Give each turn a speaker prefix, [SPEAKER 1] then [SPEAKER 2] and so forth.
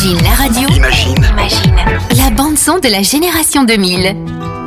[SPEAKER 1] Imagine la radio.
[SPEAKER 2] Imagine
[SPEAKER 1] La bande son de la génération 2000.